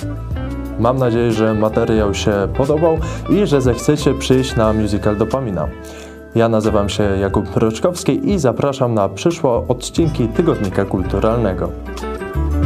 Mam nadzieję, że materiał się podobał i że zechcecie przyjść na musical Dopamina. Ja nazywam się Jakub Mroczkowski i zapraszam na przyszłe odcinki Tygodnika Kulturalnego.